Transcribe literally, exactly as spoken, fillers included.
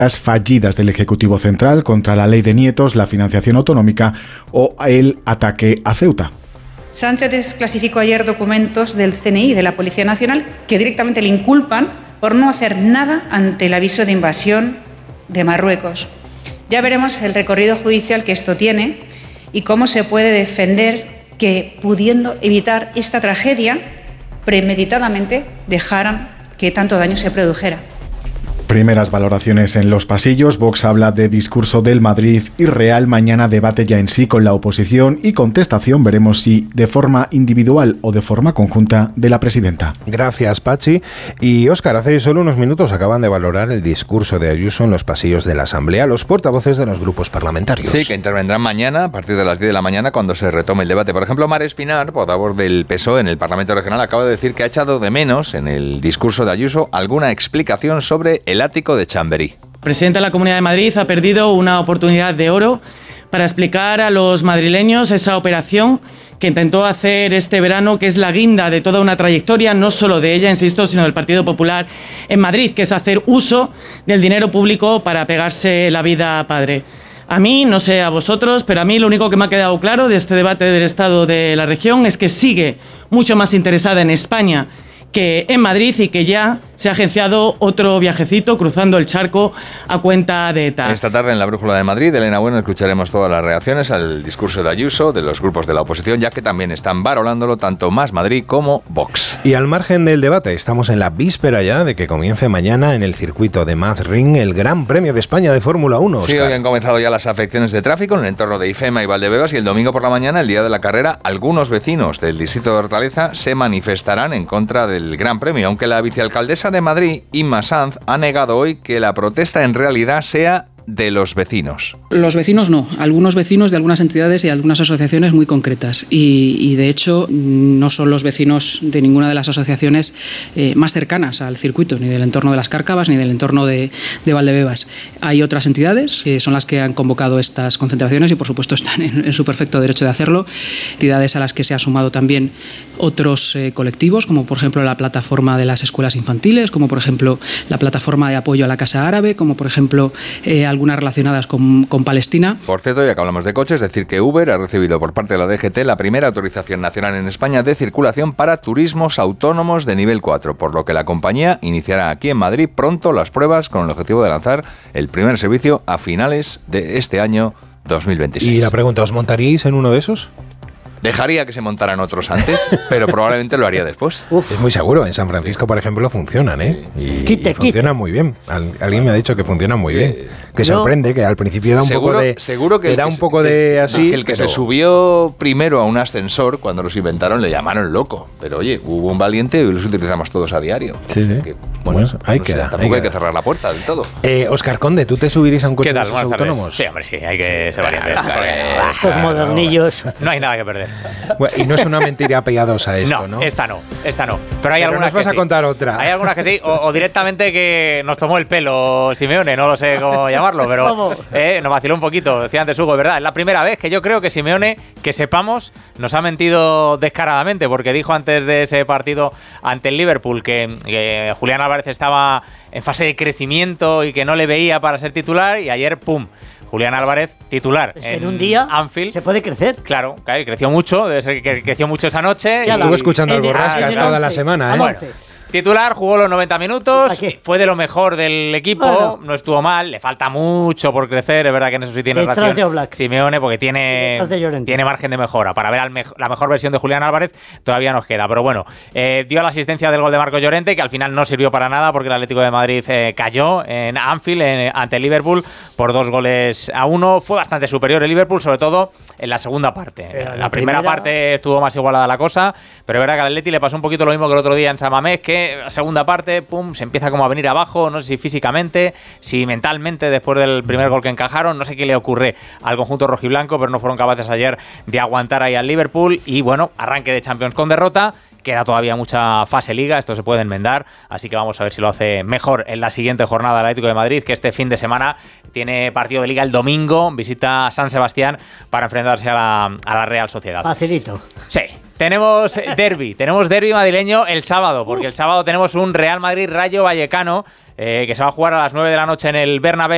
fallidas del Ejecutivo Central contra la ley de nietos, la financiación autonómica o el ataque a Ceuta. Sánchez desclasificó ayer documentos del C N I y de la Policía Nacional que directamente le inculpan por no hacer nada ante el aviso de invasión de Marruecos. Ya veremos el recorrido judicial que esto tiene y cómo se puede defender que, pudiendo evitar esta tragedia, premeditadamente dejaran que tanto daño se produjera. Primeras valoraciones en los pasillos. Vox habla de discurso del Madrid irreal. Mañana debate ya en sí con la oposición y contestación. Veremos si de forma individual o de forma conjunta de la presidenta. Gracias, Pachi. Y Óscar, hace solo unos minutos acaban de valorar el discurso de Ayuso en los pasillos de la Asamblea, los portavoces de los grupos parlamentarios. Sí, que intervendrán mañana a partir de las diez de la mañana cuando se retome el debate. Por ejemplo, Mar Espinar, portavoz del P S O E en el Parlamento Regional, acaba de decir que ha echado de menos en el discurso de Ayuso alguna explicación sobre el ático de Chamberí. El presidente de la Comunidad de Madrid ha perdido una oportunidad de oro para explicar a los madrileños esa operación que intentó hacer este verano, que es la guinda de toda una trayectoria, no solo de ella, insisto, sino del Partido Popular en Madrid, que es hacer uso del dinero público para pegarse la vida a padre. A mí, no sé a vosotros, pero a mí lo único que me ha quedado claro de este debate del estado de la región es que sigue mucho más interesada en España que en Madrid y que ya se ha agenciado otro viajecito cruzando el charco a cuenta de ETA. Esta tarde en la Brújula de Madrid, Elena Bueno, escucharemos todas las reacciones al discurso de Ayuso, de los grupos de la oposición, ya que también están varolándolo tanto Más Madrid como Vox. Y al margen del debate, estamos en la víspera ya de que comience mañana en el circuito de Mazring el Gran Premio de España de Fórmula uno. Oscar. Sí, hoy han comenzado ya las afecciones de tráfico en el entorno de IFEMA y Valdebebas y el domingo por la mañana, el día de la carrera, algunos vecinos del distrito de Hortaleza se manifestarán en contra del el Gran Premio, aunque la vicealcaldesa de Madrid, Inma Sanz, ha negado hoy que la protesta en realidad sea de los vecinos. Los vecinos no, algunos vecinos de algunas entidades y algunas asociaciones muy concretas y, y de hecho no son los vecinos de ninguna de las asociaciones eh, más cercanas al circuito, ni del entorno de las Cárcavas ni del entorno de, de Valdebebas. Hay otras entidades que son las que han convocado estas concentraciones y por supuesto están en, en su perfecto derecho de hacerlo, entidades a las que se ha sumado también otros eh, colectivos, como por ejemplo la plataforma de las escuelas infantiles, como por ejemplo la plataforma de apoyo a la Casa Árabe, como por ejemplo eh, algunas relacionadas con, con Palestina. Por cierto, ya que hablamos de coches, decir que Uber ha recibido por parte de la D G T la primera autorización nacional en España de circulación para turismos autónomos de nivel cuatro, por lo que la compañía iniciará aquí en Madrid pronto las pruebas con el objetivo de lanzar el primer servicio a finales de este año dos mil veintiséis. Y la pregunta, ¿os montaríais en uno de esos? Dejaría que se montaran otros antes, pero probablemente lo haría después. Uf. Es muy seguro. En San Francisco, por ejemplo, funcionan, ¿eh? Y, quite, y funcionan quite. muy bien. Al, alguien me ha dicho que funcionan muy bien. Que no. sorprende, que al principio da un seguro, poco de... Seguro que... da un que, poco que, de así... Que el que pero... se subió primero a un ascensor, cuando los inventaron, le llamaron loco. Pero oye, hubo un valiente y los utilizamos todos a diario. Sí, sí. Que, bueno, bueno, hay no que sé, dar, tampoco hay hay que que cerrar la puerta del todo. Eh, Óscar Conde, ¿tú te subirías a un coche ¿Qué de tal? esos Buenas tardes. autónomos? Sí, hombre, sí, hay que ser valientes. Estos modernillos. No hay nada que perder. Bueno, y no es una mentira piadosa esto, ¿no? No, esta no, esta no. Pero hay Pero algunas nos vas que a sí. contar otra. Hay algunas que sí, o, o directamente que nos tomó el pelo Simeone, no lo sé cómo llamarlo, pero eh, nos vaciló un poquito, decía antes Hugo, es verdad, es la primera vez que yo creo que Simeone, que sepamos, nos ha mentido descaradamente, porque dijo antes de ese partido ante el Liverpool que, que Julián Álvarez estaba en fase de crecimiento y que no le veía para ser titular, y ayer, pum, Julián Álvarez, titular. Es que en, en un día Anfield. Se puede crecer. Claro, claro, creció mucho, debe ser que creció mucho esa noche. Ya estuve escuchando al el, Borrascas toda la semana, ¿eh? Bueno, titular, jugó los noventa minutos, fue de lo mejor del equipo, bueno, no estuvo mal, le falta mucho por crecer, es verdad que en eso sí tiene detrás razón de Oblak. Simeone, porque tiene, tiene margen de mejora. Para ver al me la mejor versión de Julián Álvarez todavía nos queda, pero bueno, eh, dio la asistencia del gol de Marcos Llorente, que al final no sirvió para nada porque el Atlético de Madrid eh, cayó en Anfield en, ante el Liverpool por dos goles a uno. Fue bastante superior el Liverpool, sobre todo en la segunda parte. En la, la primera, primera parte estuvo más igualada la cosa, pero es verdad que al Atleti le pasó un poquito lo mismo que el otro día en San Mamés, que la segunda parte pum, se empieza como a venir abajo, no sé si físicamente, si mentalmente, después del primer gol que encajaron, no sé qué le ocurre al conjunto rojiblanco, pero no fueron capaces ayer de aguantar ahí al Liverpool, y bueno, arranque de Champions con derrota, queda todavía mucha fase liga, esto se puede enmendar, así que vamos a ver si lo hace mejor en la siguiente jornada del Atlético de Madrid, que este fin de semana tiene partido de liga el domingo, visita San Sebastián para enfrentarse a la, a la Real Sociedad. Facilito. Sí. Tenemos derbi, tenemos derbi madrileño el sábado, porque el sábado tenemos un Real Madrid Rayo Vallecano eh, que se va a jugar a las nueve de la noche en el Bernabéu.